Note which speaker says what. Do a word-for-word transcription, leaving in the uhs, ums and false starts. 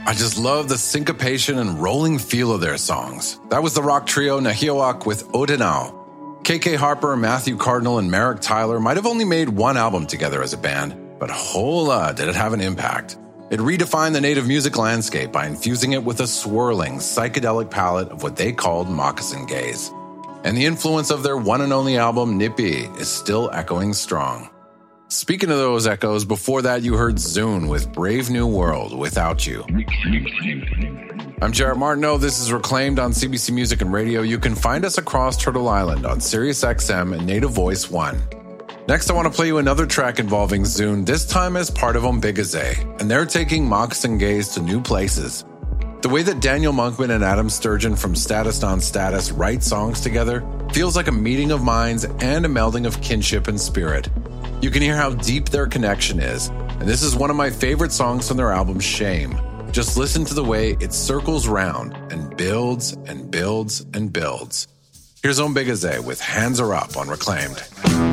Speaker 1: I just love the syncopation and rolling feel of their songs. That was the rock trio Nahiawak with Odenau. K K Harper, Matthew Cardinal, and Merrick Tyler might have only made one album together as a band, but hola, did it have an impact. It redefined the native music landscape by infusing it with a swirling, psychedelic palette of what they called moccasin gaze. And the influence of their one and only album, Nippy, is still echoing strong. Speaking of those echoes, before that you heard Zune with Brave New World, Without You. I'm Jarrett Martineau. This is Reclaimed on C B C Music and Radio. You can find us across Turtle Island on Sirius X M and Native Voice one. Next, I want to play you another track involving Zune, this time as part of Ombigaze, and they're taking Moccasin Gaze to new places. The way that Daniel Monkman and Adam Sturgeon from Status Non Status write songs together feels like a meeting of minds and a melding of kinship and spirit. You can hear how deep their connection is, and this is one of my favorite songs from their album Shame. Just listen to the way it circles round and builds and builds and builds. Here's Ombigaze with Hands Are Up on Reclaimed.